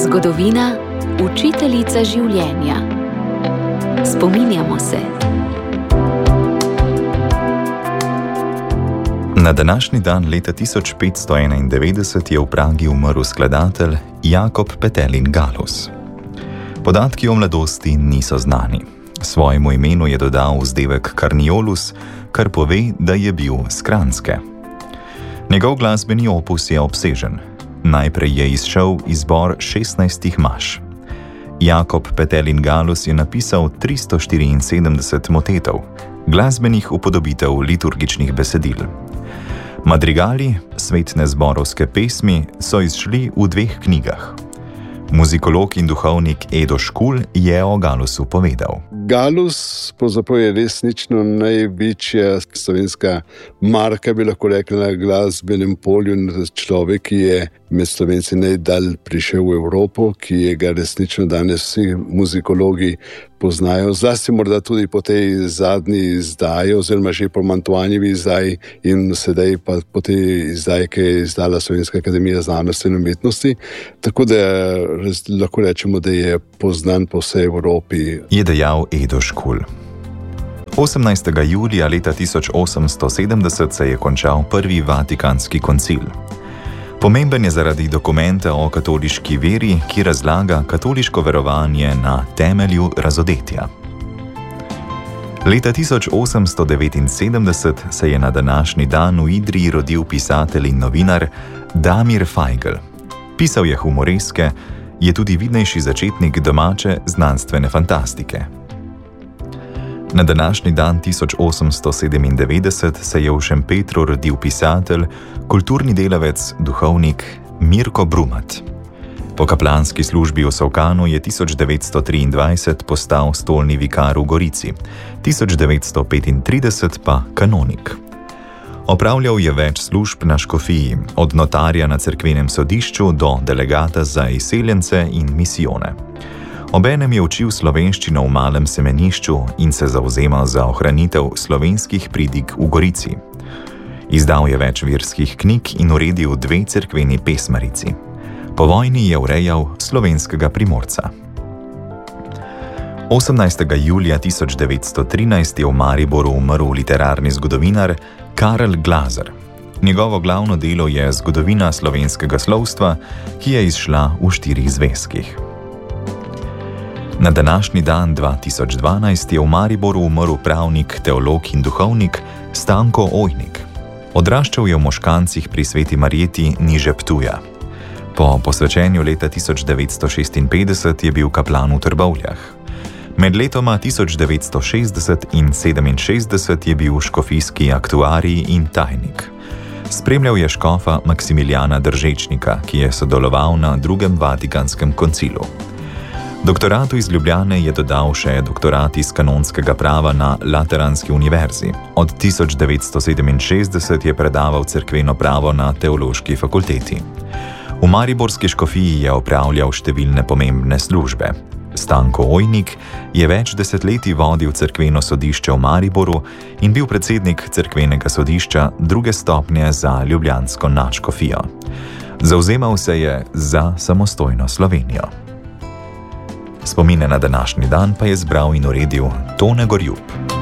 Zgodovina, učiteljica življenja. Spominjamo se. Na današnji dan leta 1591 je v Pragi umrl skladatelj Jakob Petelin Galus. Podatki o mladosti niso znani. Svojemu imenu je dodal vzdevek Carniolus, kar pove, da je bil s Kranjske. Njegov glasbeni opus je obsežen. Najprej je izšel izbor 16 maš. Jakob Petelin Galus je napisal 374 motetov, glasbenih upodobitev liturgičnih besedil. Madrigali, svetne zborovske pesmi, so izšli v 2 knjigah. Muzikolog in duhovnik Edo Škulj je o Galusu povedal. Galus pravzaprav je resnično največja slovenska marka, bi lahko rekli, na glasbenem polju. Človek, ki je med Slovenci najdalj prišel v Evropo, ki je ga resnično danes vsi muzikologi poznajo. Zlasti morda tudi po tej zadnji izdaji, oziroma že po Mantuanjevi izdaji in sedaj pa po tej izdaji, ki je izdala Slovenska akademija znanosti in umetnosti. Tako da lahko rečemo, da je poznan po vsej Evropi. Je dejal Edo Škulj. 18. julija leta 1870 se je končal prvi Vatikanski koncil. Pomemben je zaradi dokumenta o katoliški veri, ki razlaga katoliško verovanje na temelju razodetja. Leta 1879 se je na današnji dan v Idriji rodil pisatelj in novinar Damir Fajgl. Pisal je humoreske, je tudi vidnejši začetnik domače znanstvene fantastike. Na današnji dan 1897 se je v Šempetru rodil pisatelj, kulturni delavec, duhovnik Mirko Brumat. Po kaplanski službi v Solkanu je 1923 postal stolni vikar v Gorici, 1935 pa kanonik. Opravljal je več služb na škofiji, od notarja na cerkvenem sodišču do delegata za izseljence in misijone. Obenem je učil slovenščino v Malem Semenišču in se zavzemal za ohranitev slovenskih pridig v Gorici. Izdal je več verskih knjig in uredil 2 cerkveni pesmarici. Po vojni je urejal slovenskega Primorca. 18. julija 1913 je v Mariboru umrl literarni zgodovinar Karel Glazer. Njegovo glavno delo je Zgodovina slovenskega slovstva, ki je izšla v 4 zvezkih. Na današnji dan 2012 je v Mariboru umrl pravnik, teolog in duhovnik Stanko Ojnik. Odraščal je v Moškancih pri Sveti Marjeti niže Ptuja. Po posvečenju leta 1956 je bil kaplan v Trbovljah. Med letoma 1960 in 1967 je bil škofijski aktuarij in tajnik. Spremljal je škofa Maksimiljana Držečnika, ki je sodeloval na 2. Vatikanskem koncilu. Doktoratu iz Ljubljane je dodal še doktorat iz kanonskega prava na Lateranski univerzi. Od 1967 je predaval cerkveno pravo na Teološki fakulteti. V mariborski škofiji je opravljal številne pomembne službe. Stanko Ojnik je več desetletij vodil cerkveno sodišče v Mariboru in bil predsednik cerkvenega sodišča 2. stopnje za ljubljansko nadškofijo. Zavzemal se je za samostojno Slovenijo. Spomine na današnji dan pa je zbral in uredil Tone Gorjup.